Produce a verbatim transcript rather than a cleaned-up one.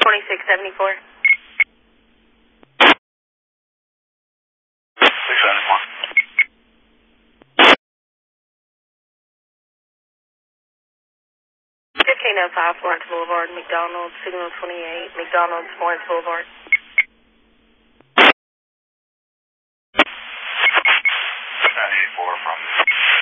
twenty-six seventy-four. six seventy-four. fifteen oh five Florence Boulevard, McDonald's, Signal twenty-eight, McDonald's, Florence Boulevard.